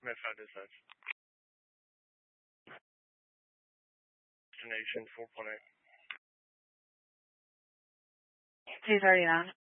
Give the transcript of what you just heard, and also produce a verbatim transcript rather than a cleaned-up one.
Command five dispatch. Destination four point eight. He's already on.